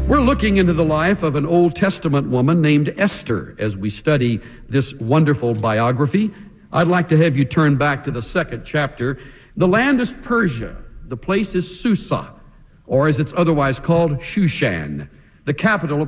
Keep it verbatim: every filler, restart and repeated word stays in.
We're looking into the life of an Old Testament woman named Esther as we study this wonderful biography. I'd like to have you turn back to the second chapter. The land is Persia. The place is Susa, or as it's otherwise called, Shushan, the capital of